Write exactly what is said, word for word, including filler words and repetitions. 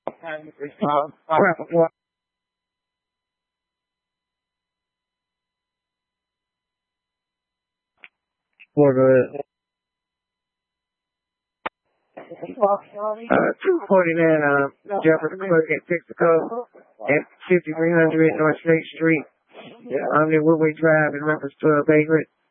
Uh, traffic light. For the uh, two forty-nine uh, Jefferson Clerk at Texaco at fifty-three hundred North State Street, under Woodway Drive in Memphis twelve Acre.